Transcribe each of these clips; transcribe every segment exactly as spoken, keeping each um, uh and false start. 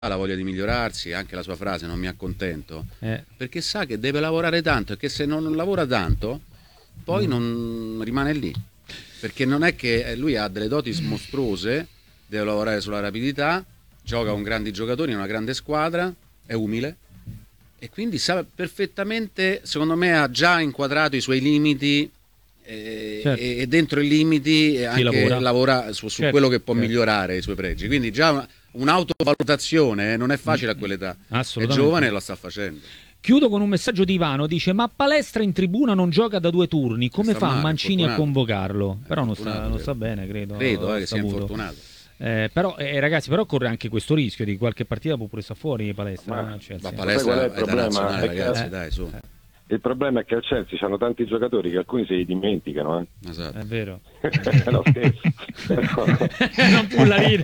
la voglia di migliorarsi, anche la sua frase non mi accontento, eh. perché sa che deve lavorare tanto e che se non lavora tanto poi mm. non rimane lì, perché non è che lui ha delle doti mostruose, deve lavorare sulla rapidità, gioca con grandi giocatori in una grande squadra, è umile e quindi sa perfettamente, secondo me ha già inquadrato i suoi limiti e, certo. e dentro i limiti anche lavora, lavora su, su certo. quello che può certo. migliorare i suoi pregi, quindi già una, un'autovalutazione eh, non è facile a quell'età, è giovane e lo sta facendo. Chiudo con un messaggio di Ivano, dice: ma Palestra in tribuna non gioca da due turni, come fa male, Mancini a convocarlo? È però non sta, non sta bene, credo. Credo eh, che sia infortunato. Eh, però eh, ragazzi, però corre anche questo rischio di qualche partita può pure stare fuori Palestra. Ma, eh, ma Palestra è il problema, nazionale, è ragazzi, che, dai, su. Eh. Il problema è che al Chelsea c'hanno tanti giocatori che alcuni se li dimenticano. Eh. Esatto. È vero. No, non pulla ride.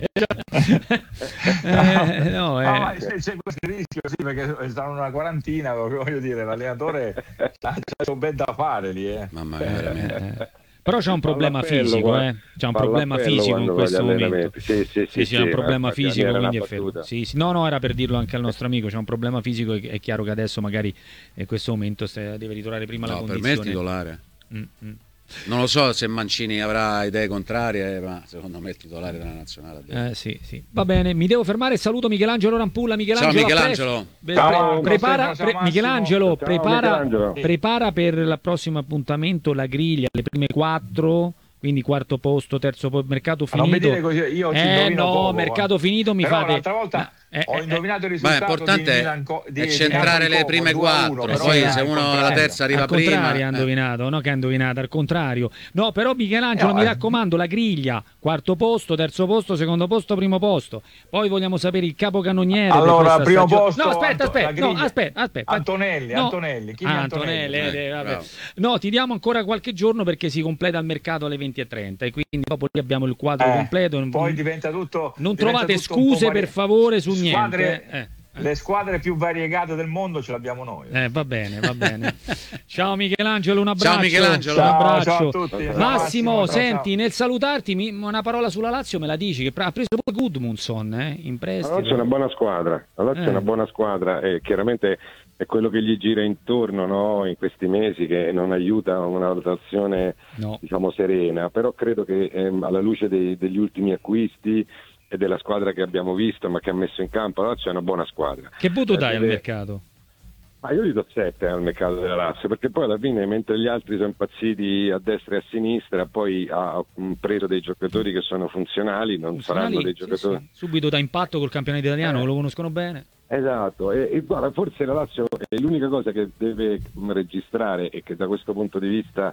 eh, no, eh. no, ma c'è, c'è questo rischio, sì, perché stanno una quarantina, voglio dire, l'allenatore c'ha un ben da fare lì. Eh. Mamma mia, veramente. Eh. Però c'è un problema fisico, eh? C'è un problema fisico in questo momento. Sì, sì, sì, sì, c'è un problema fisico, quindi è fermo. Sì, sì. No, no, era per dirlo anche al nostro amico, c'è un problema fisico e è chiaro che adesso magari in questo momento deve ritornare prima no, la condizione. Per me è titolare. Mm-hmm. Non lo so se Mancini avrà idee contrarie, ma secondo me è titolare della nazionale. Eh, sì, sì. Va bene, mi devo fermare. Saluto Michelangelo Rampulla. Michelangelo, ciao Michelangelo. Pre- ciao, prepara, pre- Michelangelo, ciao, prepara, Michelangelo. prepara per il prossimo appuntamento la griglia, le prime quattro. Quindi quarto posto, terzo posto, mercato finito. Non mi dire così, io ci eh no, poco, mercato eh. finito mi Però fate. l'altra volta eh, ho indovinato il risultato. Ma l'importante di Milan, di, è centrare di le prime quattro, uno, poi sì, se uno alla terza arriva al prima. Contrario, eh. ha indovinato, no che ha indovinato, al contrario. No, però Michelangelo, no, mi eh. raccomando, la griglia, quarto posto, terzo posto, secondo posto, primo posto. Poi vogliamo sapere il capocannoniere. Allora, primo stagione. posto. No, aspetta, aspetta, Anto- no, aspetta, aspetta. Antonelli, no. Antonelli, chi ah, Antonelli? Antonelli eh, vabbè. Bravo. No, ti diamo ancora qualche giorno perché si completa il mercato alle venti e trenta e quindi dopo lì abbiamo il quadro Eh, completo. Poi diventa tutto. Non diventa trovate tutto un scuse po' vari- per favore su squadre, niente. Eh, eh. Le squadre più variegate del mondo ce l'abbiamo noi. Eh, va bene, va bene. Ciao Michelangelo, un abbraccio. Ciao Michelangelo. Un Ciao, abbraccio. ciao a tutti. Massimo, Massimo, senti, ciao. nel salutarti, mi, una parola sulla Lazio me la dici, che ha preso pure Gudmundsson eh, in prestito. La Lazio è una buona squadra, la Lazio Eh. è una buona squadra e chiaramente è quello che gli gira intorno, no, in questi mesi che non aiuta una valutazione No. diciamo serena, però credo che ehm, alla luce dei, degli ultimi acquisti e della squadra che abbiamo visto ma che ha messo in campo la Lazio è una buona squadra. Che voto Eh, dai al deve- mercato? Ma io gli do sette al mercato della Lazio, perché poi alla fine mentre gli altri sono impazziti a destra e a sinistra, poi ha mm, preso dei giocatori che sono funzionali, non Funzionali? saranno dei Sì, giocatori. sì. Subito da impatto col campionato italiano, Eh. che lo conoscono bene. Esatto, e, e guarda, forse la Lazio è l'unica cosa che deve mm, registrare e che da questo punto di vista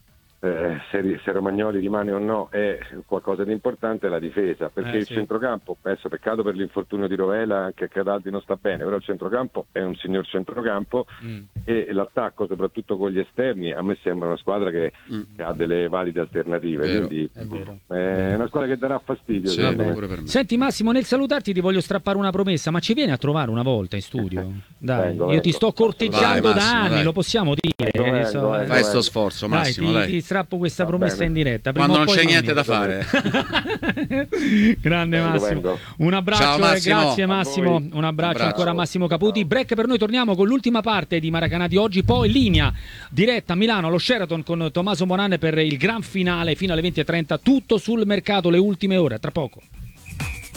eh, se, se Romagnoli rimane o no è qualcosa di importante è la difesa, perché Eh, il sì. centrocampo, penso peccato per l'infortunio di Rovella, anche Cataldi non sta bene, però il centrocampo è un signor centrocampo Mm. e l'attacco soprattutto con gli esterni a me sembra una squadra che, Mm. che ha delle valide alternative, Vero, quindi è vero. è una squadra che darà fastidio. Sì, secondo me. pure per me. Senti Massimo, nel salutarti ti voglio strappare una promessa, ma ci vieni a trovare una volta in studio? Dai, Vengo, io ti vengo. sto corteggiando Vai, da Massimo, anni, dai. lo possiamo dire. Vengo, eh, vengo, so, vengo, eh. Fai sto sforzo, Dai, Massimo, ti, dai. ti strappo questa Va promessa bene. in diretta. Prima Quando o non poi c'è niente vieni. da fare. Grande Vengo, Massimo. vengo. Un abbraccio, Ciao, eh, Massimo. grazie A Massimo. voi. Un abbraccio Abbraccio. ancora a Massimo Caputi. Break per noi, torniamo con l'ultima parte di Maracanã di oggi, poi linea diretta a Milano allo Sheraton con Tommaso Morane per il gran finale fino alle venti e trenta, tutto sul mercato, le ultime ore, tra poco.